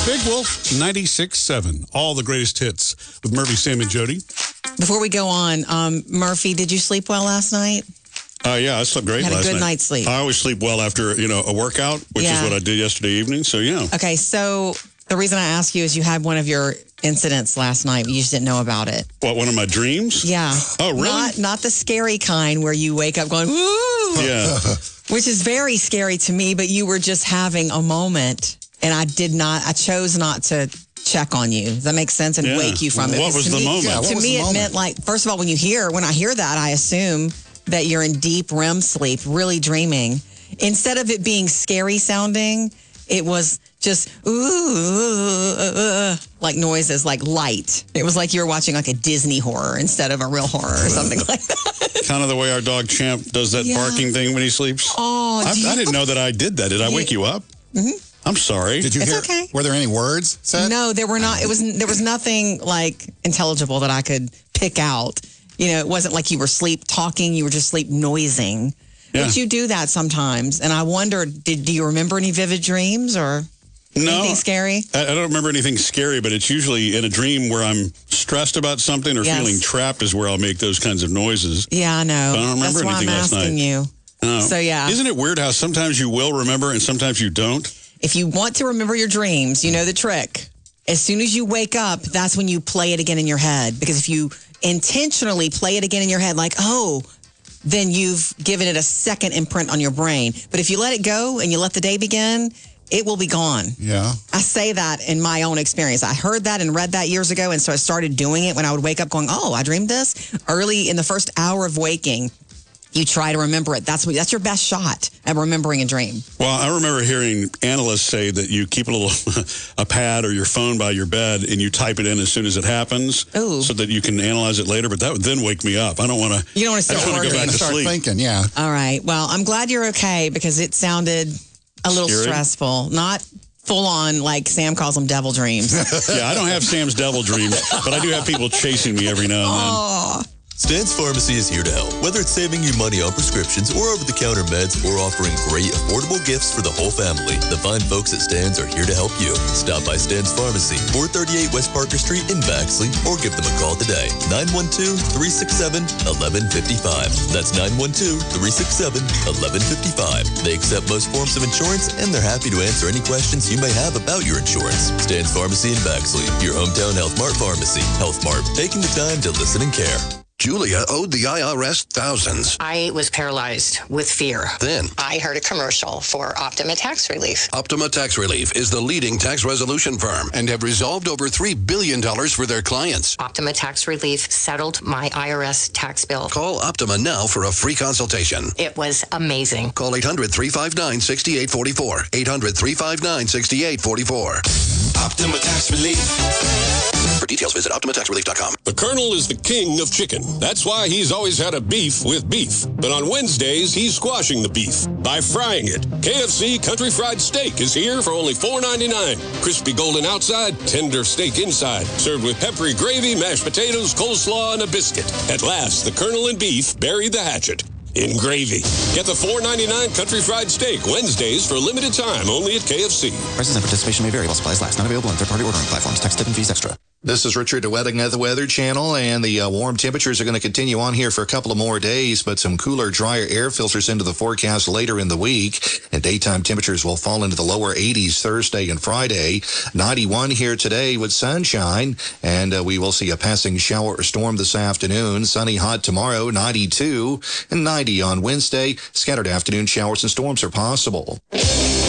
Big Wolf 96.7. All the greatest hits with Murphy, Sam, and Jody. Before we go on, Murphy, did you sleep well last night? Yeah, I slept great last night. Had a good night's sleep. I always sleep well after, a workout, which is what I did yesterday evening. So, yeah. Okay, so the reason I ask you is you had one of your incidents last night, but you just didn't know about it. What, one of my dreams? Yeah. Oh, really? Not the scary kind where you wake up going, woo! Yeah. Which is very scary to me, but you were just having a moment, and I chose not to check on you. Does that make sense? And wake you from it. What was the moment? Yeah, to me, it meant like, first of all, when I hear that, I assume that you're in deep REM sleep, really dreaming. Instead of it being scary sounding, it was just like noises, like light. It was like you were watching like a Disney horror instead of a real horror or something like that. Kind of the way our dog Champ does that barking thing when he sleeps. Oh, I didn't know that I did that. Did I wake you up? Mm-hmm. I'm sorry. Did you hear? Okay. Were there any words said? No, there were not. There was nothing like intelligible that I could pick out. It wasn't like you were sleep talking. You were just sleep noising. Yeah. But you do that sometimes. And I wondered, do you remember any vivid dreams or anything scary? I don't remember anything scary, but it's usually in a dream where I'm stressed about something or feeling trapped is where I'll make those kinds of noises. Yeah, I know. But I don't remember anything last night. That's why I'm asking you. No. So, yeah. Isn't it weird how sometimes you will remember and sometimes you don't? If you want to remember your dreams, you know the trick. As soon as you wake up, that's when you play it again in your head. Because if you intentionally play it again in your head, like, then you've given it a second imprint on your brain. But if you let it go and you let the day begin, it will be gone. Yeah. I say that in my own experience. I heard that and read that years ago, and so I started doing it when I would wake up going, I dreamed this. Early in the first hour of waking, you try to remember it. That's your best shot at remembering a dream. Well, I remember hearing analysts say that you keep a pad or your phone by your bed and you type it in as soon as it happens so that you can analyze it later. But that would then wake me up. I don't want to. You don't want to go back to start sleep. Thinking, yeah. All right. Well, I'm glad you're okay because it sounded a little stressful. Not full on like Sam calls them devil dreams. Yeah, I don't have Sam's devil dreams, but I do have people chasing me every now and then. Stan's Pharmacy is here to help, whether it's saving you money on prescriptions or over-the-counter meds or offering great, affordable gifts for the whole family. The fine folks at Stan's are here to help you. Stop by Stan's Pharmacy, 438 West Parker Street in Baxley, or give them a call today, 912-367-1155. That's 912-367-1155. They accept most forms of insurance, and they're happy to answer any questions you may have about your insurance. Stan's Pharmacy in Baxley, your hometown Health Mart pharmacy. Health Mart, taking the time to listen and care. Julia owed the IRS thousands. I was paralyzed with fear. Then I heard a commercial for Optima Tax Relief. Optima Tax Relief is the leading tax resolution firm and have resolved over $3 billion for their clients. Optima Tax Relief settled my IRS tax bill. Call Optima now for a free consultation. It was amazing. Call 800-359-6844. 800-359-6844. Optima Tax Relief. For details, visit OptimaTaxRelief.com. The Colonel is the king of chicken. That's why he's always had a beef with beef. But on Wednesdays, he's squashing the beef by frying it. KFC Country Fried Steak is here for only $4.99. Crispy golden outside, tender steak inside. Served with peppery gravy, mashed potatoes, coleslaw, and a biscuit. At last, the Colonel and beef buried the hatchet in gravy. Get the $4.99 Country Fried Steak Wednesdays for a limited time only at KFC. Prices and participation may vary while supplies last. Not available on third-party ordering platforms. Tax, tip, and fees extra. This is Richard DeWetting at the Weather Channel, and the warm temperatures are going to continue on here for a couple of more days, but some cooler, drier air filters into the forecast later in the week, and daytime temperatures will fall into the lower 80s Thursday and Friday. 91 here today with sunshine, and we will see a passing shower or storm this afternoon. Sunny, hot tomorrow, 92, and 90 on Wednesday. Scattered afternoon showers and storms are possible.